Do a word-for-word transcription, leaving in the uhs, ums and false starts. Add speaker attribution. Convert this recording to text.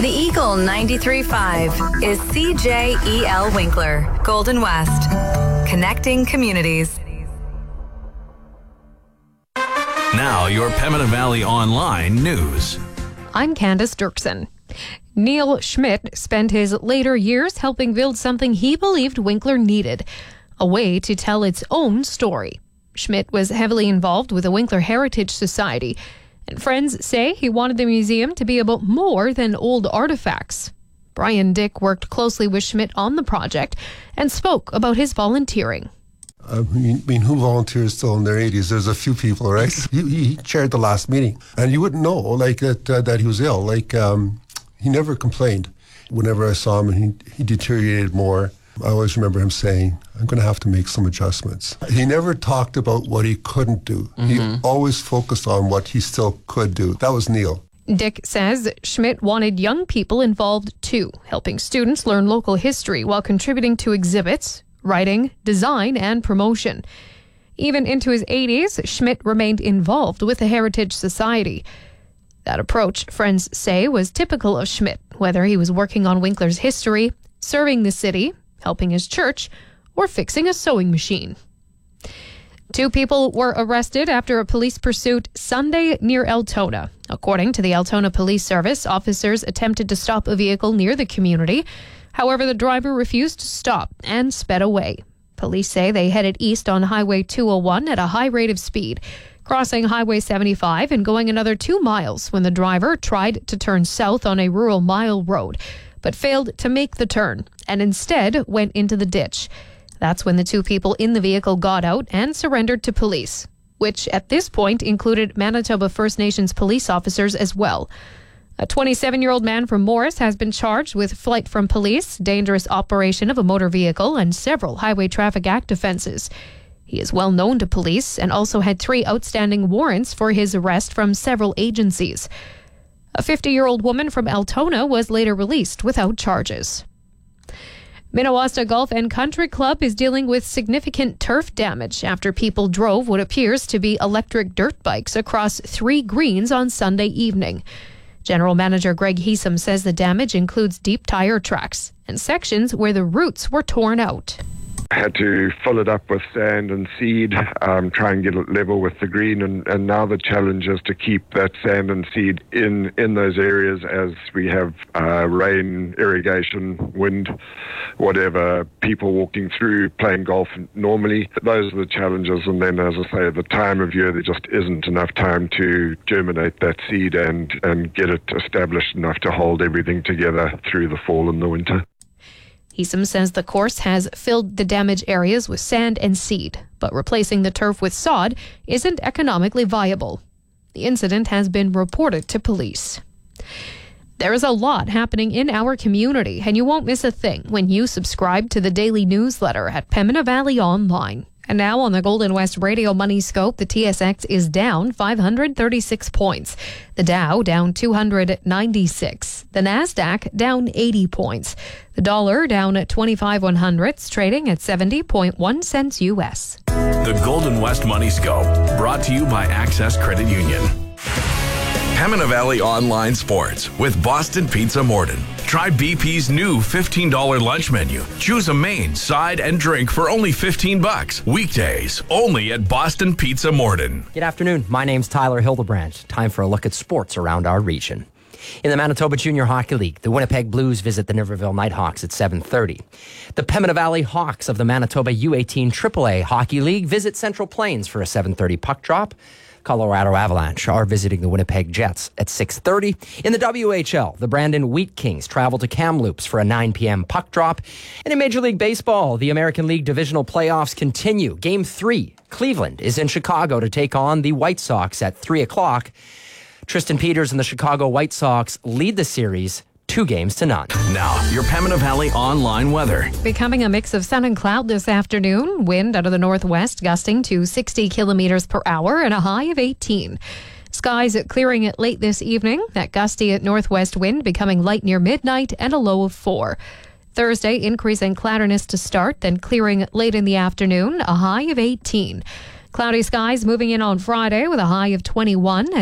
Speaker 1: The Eagle ninety-three point five is C J E L Winkler, Golden West, connecting communities.
Speaker 2: Now, your Pembina Valley Online news.
Speaker 3: I'm Candace Dirksen. Neil Schmidt spent his later years helping build something he believed Winkler needed, a way to tell its own story. Schmidt was heavily involved with the Winkler Heritage Society, and friends say he wanted the museum to be about more than old artifacts. Brian Dick worked closely with Schmidt on the project and spoke about his volunteering.
Speaker 4: I mean, I mean, who volunteers still in their eighties? There's a few people, right? he, he chaired the last meeting, and you wouldn't know, like, that uh, that he was ill. Like, um, he never complained. Whenever I saw him and he, he deteriorated more, I always remember him saying, I'm going to have to make some adjustments. He never talked about what he couldn't do. Mm-hmm. He always focused on what he still could do. That was Neil.
Speaker 3: Dick says Schmidt wanted young people involved too, helping students learn local history while contributing to exhibits, writing, design, and promotion. Even into his eighties, Schmidt remained involved with the Heritage Society. That approach, friends say, was typical of Schmidt, whether he was working on Winkler's history, serving the city, helping his church, or fixing a sewing machine. Two people were arrested after a police pursuit Sunday near Altona. According to the Altona Police Service, officers attempted to stop a vehicle near the community. However, the driver refused to stop and sped away. Police say they headed east on Highway two oh one at a high rate of speed, crossing Highway seventy-five and going another two miles when the driver tried to turn south on a rural mile road, but failed to make the turn and instead went into the ditch. That's when the two people in the vehicle got out and surrendered to police, which at this point included Manitoba First Nations police officers as well. A twenty-seven-year-old man from Morris has been charged with flight from police, dangerous operation of a motor vehicle, and several Highway Traffic Act offenses. He is well known to police and also had three outstanding warrants for his arrest from several agencies. A fifty-year-old woman from Altona was later released without charges. Minnewaska Golf and Country Club is dealing with significant turf damage after people drove what appears to be electric dirt bikes across three greens on Sunday evening. General Manager Greg Heesum says the damage includes deep tire tracks and sections where the roots were torn out.
Speaker 5: I had to fill it up with sand and seed, um, try and get it level with the green, and, and now the challenge is to keep that sand and seed in, in those areas as we have uh, rain, irrigation, wind, whatever, people walking through, playing golf normally. Those are the challenges, and then, as I say, at the time of year, there just isn't enough time to germinate that seed and, and get it established enough to hold everything together through the fall and the winter.
Speaker 3: Heesum says the course has filled the damaged areas with sand and seed, but replacing the turf with sod isn't economically viable. The incident has been reported to police. There is a lot happening in our community, and you won't miss a thing when you subscribe to the daily newsletter at Pembina Valley Online. And now on the Golden West Radio Money Scope, the T S X is down five hundred thirty-six points. The Dow down two hundred ninety-six. The Nasdaq down eighty points. The dollar down at twenty-five one hundredths, trading at seventy point one cents U S.
Speaker 2: The Golden West Money Scope, brought to you by Access Credit Union. Pembina Valley Online Sports with Boston Pizza Morden. Try B P's new fifteen dollars lunch menu. Choose a main, side, and drink for only fifteen bucks. Weekdays, only at Boston Pizza Morden.
Speaker 6: Good afternoon. My name's Tyler Hildebrand. Time for a look at sports around our region. In the Manitoba Junior Hockey League, the Winnipeg Blues visit the Niverville Nighthawks at seven thirty. The Pembina Valley Hawks of the Manitoba U eighteen triple A Hockey League visit Central Plains for a seven thirty puck drop. Colorado Avalanche are visiting the Winnipeg Jets at six thirty. In the W H L, the Brandon Wheat Kings travel to Kamloops for a nine p.m. puck drop. And in Major League Baseball, the American League divisional playoffs continue. Game three, Cleveland is in Chicago to take on the White Sox at three o'clock. Tristan Peters and the Chicago White Sox lead the series two games to none.
Speaker 2: Now, your Pembina Valley Online weather.
Speaker 3: Becoming a mix of sun and cloud this afternoon. Wind out of the northwest gusting to sixty kilometers per hour and a high of eighteen. Skies clearing it late this evening. That gusty northwest wind becoming light near midnight and a low of four. Thursday, increasing cloudiness to start, then clearing late in the afternoon, a high of eighteen. Cloudy skies moving in on Friday with a high of twenty-one.